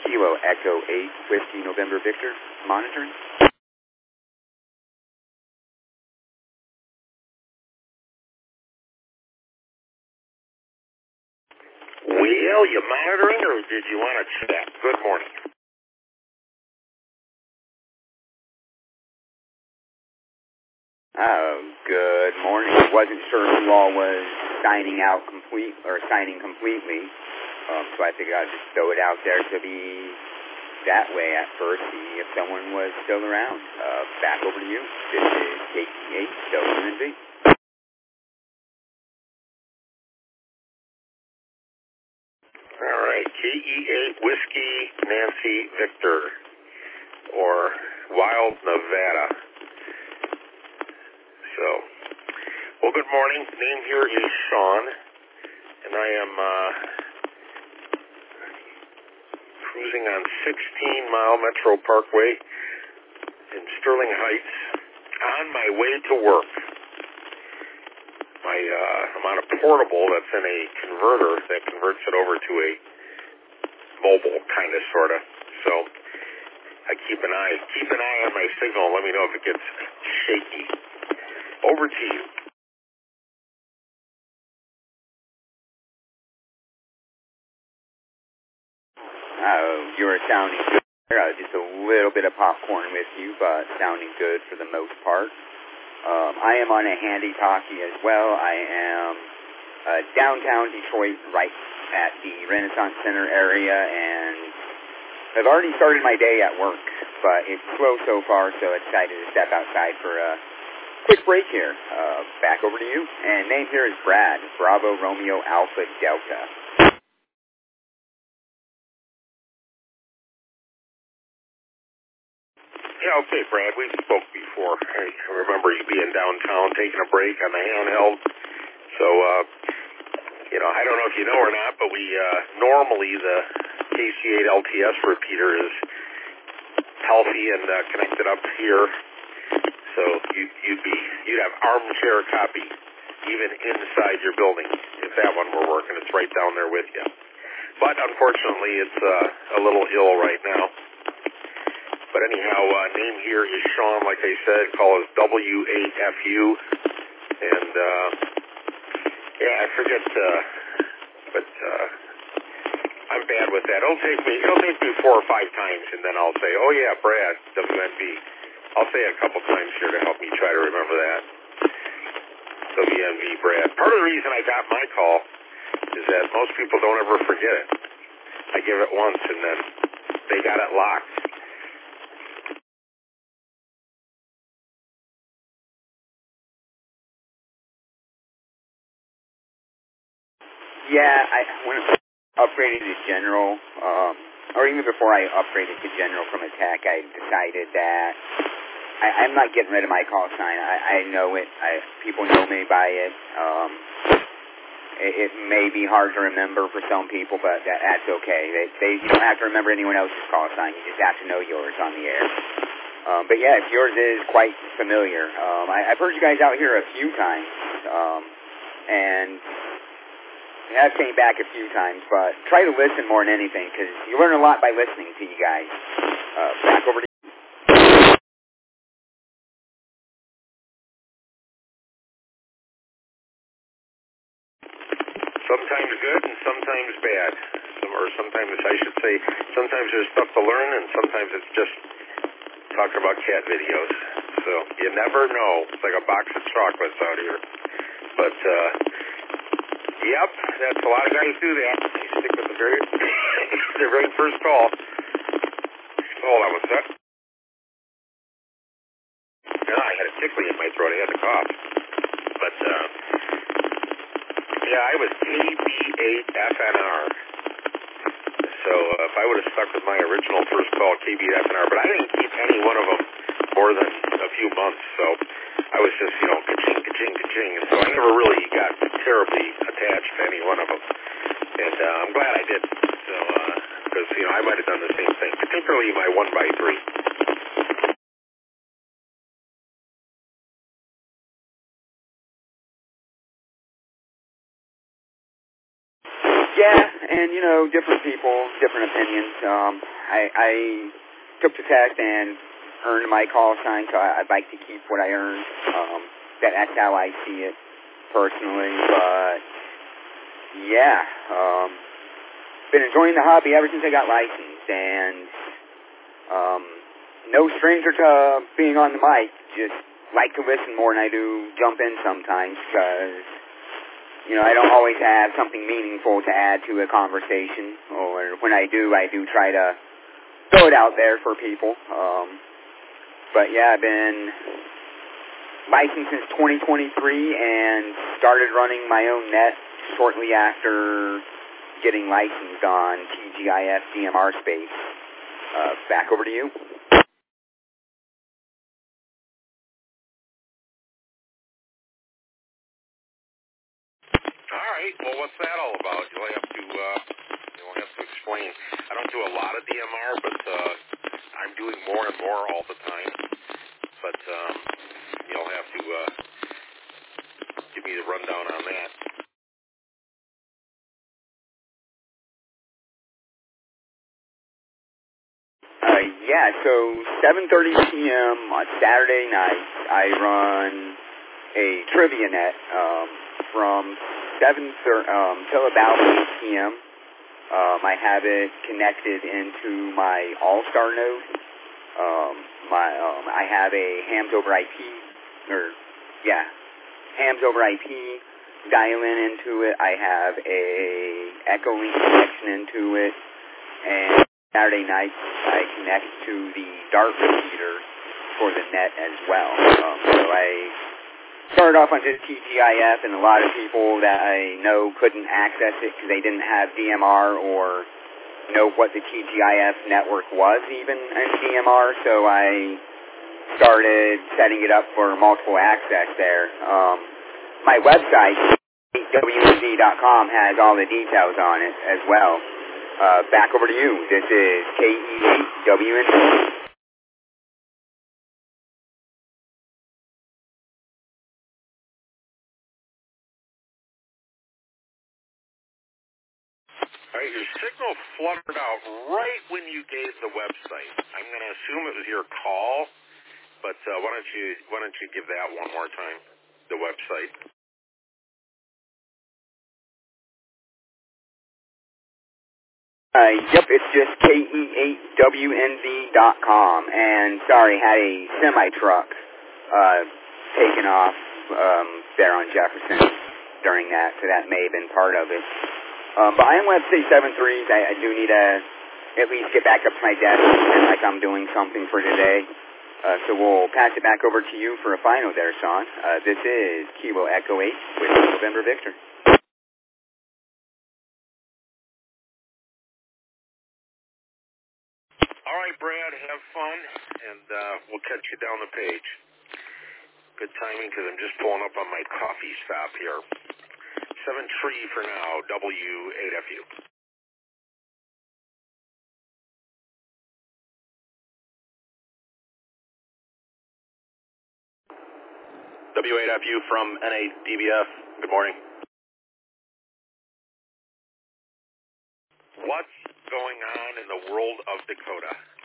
Kilo Echo 8 Whiskey November Victor, monitoring. Well, you monitoring or did you want to chat? Good morning. Oh, good morning. I wasn't sure who all was signing completely, so I figured I'd just throw it out there to be that way at first, see if someone was still around. Back over to you. This is KT8 WNV. All right, KE8 Whiskey Nancy Victor, or Wild Nevada. So, well, good morning. Name here is Sean, and I am cruising on 16 Mile Metro Parkway in Sterling Heights on my way to work. I'm on a portable that's in a converter that converts it over to a mobile, kind of, sort of. So I keep an eye on my signal and let me know if it gets shaky. Over to you. You are sounding good. Just a little bit of popcorn with you, but sounding good for the most part. I am on a handy talkie as well. I am downtown Detroit, right at the Renaissance Center area, and I've already started my day at work, but it's slow so far, so I decided to step outside for a quick break here. Back over to you. And name here is Brad, Bravo Romeo Alpha Delta. Yeah, okay, Brad, we spoke before. I remember you being downtown taking a break on the handheld. So, I don't know if you know or not, but we normally the KC8 LTS repeater is healthy and connected up here. So you'd have armchair copy even inside your building if that one were working. It's right down there with you. But unfortunately, it's a little ill right now. But anyhow, name here is Sean, like I said, call us W8FU, and I forget, but I'm bad with that. It'll take me 4 or 5 times, and then I'll say, oh yeah, Brad, WNB. I'll say it a couple times here to help me try to remember that. WNB, Brad. Part of the reason I got my call is that most people don't ever forget it. I give it once, and then they got it locked. Yeah, when I upgraded to General, or even before I upgraded to General from Attack, I decided that I'm not getting rid of my call sign. I know it. People know me by it. It may be hard to remember for some people, but that's okay. You don't have to remember anyone else's call sign. You just have to know yours on the air. But yeah, if yours is quite familiar. I've heard you guys out here a few times, and I've came back a few times, but try to listen more than anything, because you learn a lot by listening to you guys. Back over to you. Sometimes good and sometimes bad. Or sometimes, I should say, sometimes there's stuff to learn and sometimes it's just talking about cat videos. So you never know. It's like a box of chocolates out here. But, yep, that's a lot of guys do that. They stick with their very first call. Hold on, what's that? No, I had a tickly in my throat. I had to cough. But, yeah, I was KB8FNR. So if I would have stuck with my original first call, KB8FNR, but I didn't keep any one of them more than a few months. So I was just, ka-ching, ka-ching, ka-ching. So I never really got terribly attached to any one of them. And I'm glad I did. So, because, I might have done the same thing, particularly my 1x3. Yeah, and and, different people, different opinions. I took the test and earned my call sign, so I'd like to keep what I earned. That's how I see it personally, but yeah, been enjoying the hobby ever since I got licensed, and no stranger to being on the mic, just like to listen more than I do jump in sometimes, because I don't always have something meaningful to add to a conversation, or when I do try to throw it out there for people. But yeah, I've been licensed since 2023 and started running my own net shortly after getting licensed on TGIF DMR space. Back over to you. All right. Well, what's that all about? You'll have to explain. I don't do a lot of DMR, but I'm doing more and more all the time. But you'll have to give me the rundown on that. Yeah, so 7:30 p.m. on Saturday night, I run a trivia net from 7 till about 8 p.m. I have it connected into my All-Star node. I have a hams over IP, hams over IP dial-in into it. I have a Echolink connection into it, and Saturday night I connect to the Dart repeater for the net as well. So I started off on just TGIF, and a lot of people that I know couldn't access it because they didn't have DMR or know what the TGIF network was even in DMR, so I started setting it up for multiple access there. My website, KE8WNZ.com, has all the details on it as well. Back over to you. This is KE8WNZ. All right, your signal fluttered out right when you gave the website. I'm going to assume it was your call, but why don't you give that one more time, the website? Yep, it's just KE8WNZ.com. And sorry, had a semi-truck taken off there on Jefferson during that, so that may have been part of it. But I am Web 673s. I do need to at least get back up to my desk and pretend like I'm doing something for today. So we'll pass it back over to you for a final there, Sean. This is Kilo Echo 8 with November Victor. All right, Brad, have fun, and we'll catch you down the page. Good timing because I'm just pulling up on my coffee stop here. 7-3 for now, W8FU. W8FU from NADBF. Good morning. What's going on in the world of Dakota?